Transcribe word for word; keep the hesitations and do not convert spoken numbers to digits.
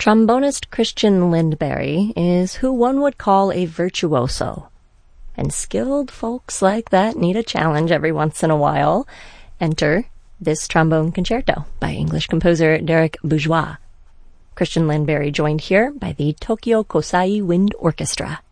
Trombonist Christian Lindberry is who one would call a virtuoso. And skilled folks like that need a challenge every once in a while. Enter this trombone concerto by English composer Derek Bourgeois. Christian Lindberry joined here by the Tokyo Kosai Wind Orchestra.